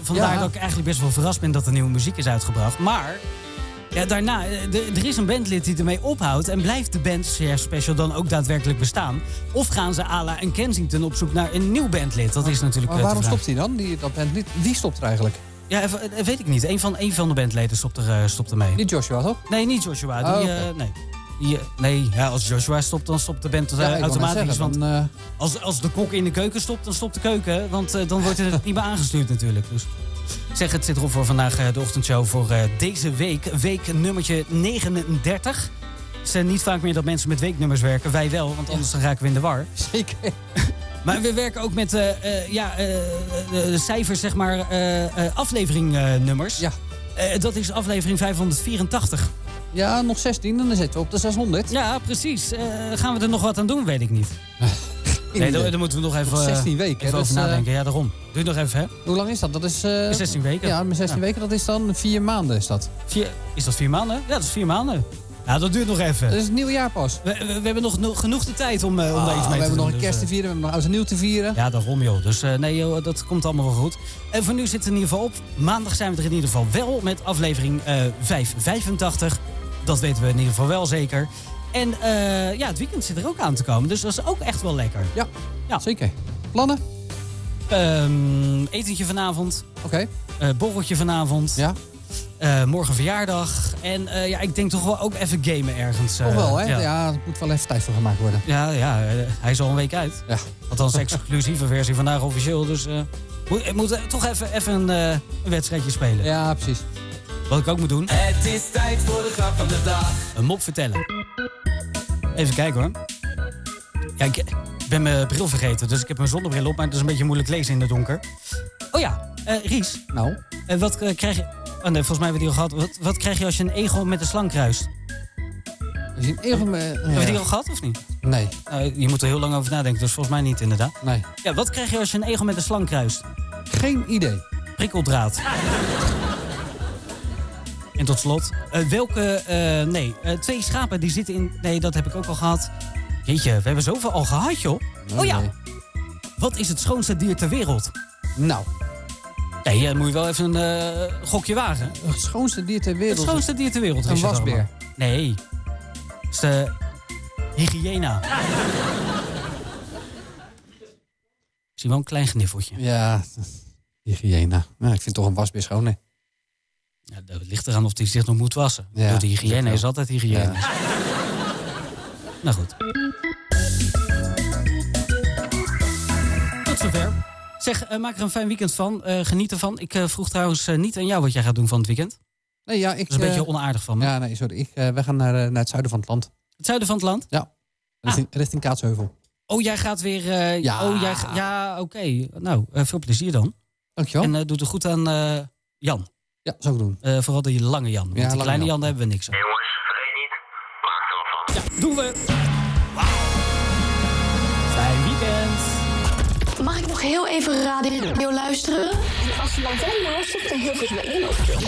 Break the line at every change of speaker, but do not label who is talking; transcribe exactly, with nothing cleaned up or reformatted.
vandaar
Ja.
dat ik eigenlijk best wel verrast ben dat er nieuwe muziek is uitgebracht. Maar ja, daarna, de, er is een bandlid die ermee ophoudt. En blijft de band Cher Special dan ook daadwerkelijk bestaan? Of gaan ze à la en Kensington op zoek naar een nieuw bandlid? Dat is natuurlijk
Maar
uh,
waarom
de vraag.
stopt hij dan? Die, dat bandlid, wie stopt er eigenlijk?
Ja, even, uh, weet ik niet. Een van, een van de bandleden stopt er, uh, stopt er mee.
Niet Joshua, toch?
Nee, niet Joshua. Die,
Oh,
uh,
okay.
nee. Die, uh, nee, ja, als Joshua stopt, dan stopt de band uh,
Ja, ik wou net
automatisch.
zeggen,
Want
dan, uh,
als, als de kok in de keuken stopt, dan stopt de keuken. Want uh, dan wordt het niet meer aangestuurd natuurlijk. Dus ik zeg, het zit erop voor vandaag uh, de ochtendshow voor uh, deze week. Week nummertje negenendertig. Het is uh, niet vaak meer dat mensen met weeknummers werken. Wij wel, want anders dan raken we in de war.
zeker.
Maar we werken ook met uh, uh, ja, uh, de cijfers, zeg maar, uh, uh, afleveringnummers.
Ja.
Uh, dat is aflevering vijfhonderdvierentachtig.
Ja, nog zestien en dan zitten we op de zeshonderd.
Ja, precies. Uh, gaan we er nog wat aan doen? Weet ik niet. Nee, daar, daar moeten we nog even,
Nog zestien weken,
even
dat
over
is, uh,
nadenken. Ja, daarom. Doe nog even, hè?
Hoe lang is dat? Dat is... Uh,
zestien weken.
Ja, maar zestien
Ja.
weken, dat is dan vier maanden is dat.
Vier, is dat vier maanden? Ja, dat is vier maanden. Ja, dat duurt nog even.
Dat is het nieuwe jaar pas.
We, we, we hebben nog, nog genoeg de tijd om, uh, om
Ah,
daar iets mee
we
te
hebben
doen.
nog een
dus,
kerst te
uh,
vieren, we hebben nog oud en nieuw te vieren.
Ja, daarom joh. Dus uh, nee joh, dat komt allemaal wel goed. En voor nu zit het in ieder geval op. Maandag zijn we er in ieder geval wel met aflevering uh, vijfhonderdvijfentachtig. Dat weten we in ieder geval wel zeker. En uh, ja, het weekend zit er ook aan te komen. Dus dat is ook echt wel lekker.
Ja,
Ja.
zeker. Plannen?
Um, etentje vanavond.
Oké. Okay.
Uh, borreltje vanavond.
Ja.
Uh, morgen verjaardag. En uh, ja, ik denk toch wel ook even gamen ergens. Uh,
Toch wel, hè?
Ja,
Ja, er moet wel even tijd voor gemaakt worden.
ja, ja uh, hij is al een week uit.
Ja.
Althans, exclusieve versie vandaag officieel. Dus uh, moet, ik moet uh, toch even, even een, uh, een wedstrijdje spelen.
Ja, precies.
Wat ik ook moet doen.
Het is tijd voor de grap van de dag.
Een mop vertellen. Even kijken hoor. Ja, ik, ik ben mijn bril vergeten, dus ik heb mijn zonnebril op. Maar het is een beetje moeilijk lezen in het donker. Oh ja, uh, Ries.
Nou?
Uh, wat uh, krijg je... Oh nee, volgens mij hebben we die al gehad. Wat, wat krijg je als je een egel met een slang kruist?
We zien even... Uh,
Hebben we die al gehad of niet?
Nee.
Uh, je moet er heel lang over nadenken, dus volgens mij niet inderdaad.
Nee.
Ja, wat krijg je als je een egel met een slang kruist?
Geen idee.
Prikkeldraad. En tot slot, uh, welke... Uh, nee, uh, twee schapen die zitten in... Nee, dat heb ik ook al gehad. Jeetje, we hebben zoveel al gehad, joh.
Oh,
Oh ja.
nee.
Wat is het schoonste dier ter wereld?
Nou,
Nee, dan moet je wel even een uh, gokje wagen.
het schoonste dier ter wereld.
Het schoonste dier ter wereld.
Een
Richard
wasbeer.
Allemaal. Nee. Het is de hygiëna. Ik zie wel een klein gniffeltje.
Ja, hygiëne. Ja, ik vind toch een wasbeer schoon, hè?
Ja, dat ligt eraan of hij zich nog moet wassen.
Ja,
Door de hygiëne
dat
is altijd hygiëne.
Ja.
Nou goed. Tot zover. Zeg, uh, maak er een fijn weekend van. Uh, geniet ervan. Ik uh, vroeg trouwens uh, niet aan jou wat jij gaat doen van het weekend.
Nee, ja, ik...
Dat is een
uh,
beetje onaardig van me.
Ja, nee, sorry. Ik, uh, wij gaan naar, uh, naar het zuiden van het land.
Het zuiden van het land?
Ja. Richting, ah. richting Kaatsheuvel.
Oh, jij gaat weer... Uh,
Ja.
Oh, jij ga, ja, oké. Okay. Nou, uh, veel plezier dan.
Dankjewel.
En uh, doe het goed aan uh, Jan.
Ja, zou ik doen.
Uh, vooral die lange Jan. Want
Ja,
die
lange
kleine Jan,
Jan.
daar hebben we niks aan.
Jongens, vergeet niet, maak er wat van.
Ja, doen we. Fijn weekend.
Mag ik nog heel even radio luisteren?
En als je dan verder luistert, dan heel veel bij in.